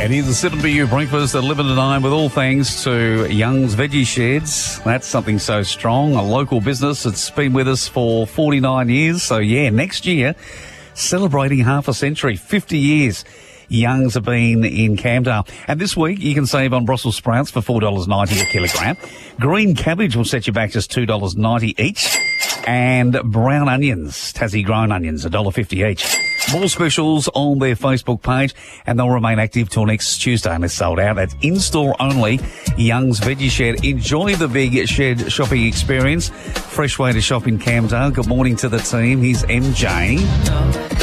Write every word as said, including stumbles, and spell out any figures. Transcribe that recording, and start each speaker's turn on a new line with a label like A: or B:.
A: And here's the seven B U breakfast at eleven to nine with all thanks to Young's Veggie Sheds. That's something so strong, a local business that's been with us for forty-nine years. So, yeah, next year, celebrating half a century, fifty years. Young's have been in Camdale. And this week, you can save on Brussels sprouts for four dollars ninety a kilogram. Green cabbage will set you back just two dollars ninety each. And brown onions, Tassie grown onions, one dollar fifty each. More specials on their Facebook page, and they'll remain active till next Tuesday and it's sold out. That's in-store only, Young's Veggie Shed. Enjoy the big shed shopping experience. Fresh way to shop in Camdale. Good morning to the team. Here's M J.